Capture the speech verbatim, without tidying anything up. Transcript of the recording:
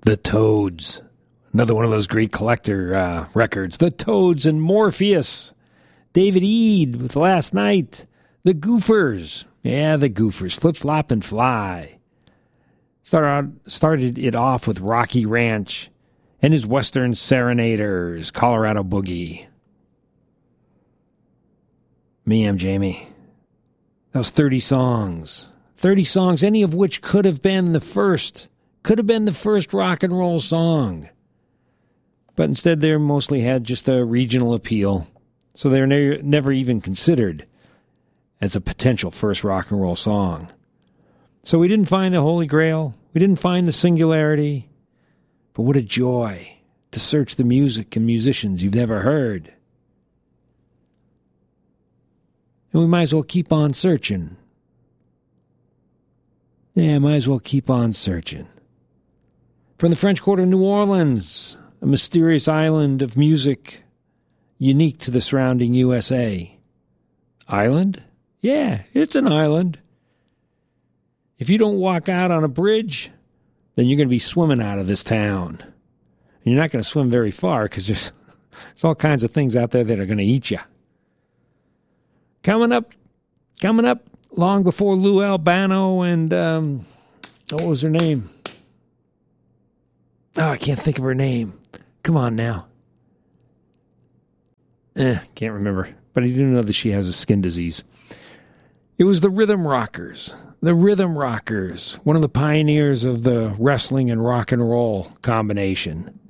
The Toads. Another one of those great collector uh, records. The Toads and Morpheus. David Eade with Last Night. The Goofers. Yeah, the Goofers. Flip, Flop, and Fly. Started, out, started it off with Rocky Ranch and his Western Serenaders, Colorado Boogie. Me, I'm Jamie. That was thirty songs. thirty songs, any of which could have been the first, could have been the first rock and roll song. But instead they mostly had just a regional appeal, so they were ne- never even considered as a potential first rock and roll song. So we didn't find the Holy Grail, we didn't find the singularity, but what a joy to search the music and musicians you've never heard. And we might as well keep on searching. Yeah, might as well keep on searching. From the French Quarter of New Orleans, a mysterious island of music unique to the surrounding U S A. Island? Yeah, it's an island. If you don't walk out on a bridge, then you're going to be swimming out of this town. And you're not going to swim very far because there's, there's all kinds of things out there that are going to eat you. Coming up, coming up long before Lou Albano and, um, what was her name? Oh, I can't think of her name. Come on now. Eh, can't remember. But I do know that she has a skin disease. It was the Rhythm Rockers. The Rhythm Rockers, one of the pioneers of the wrestling and rock and roll combination.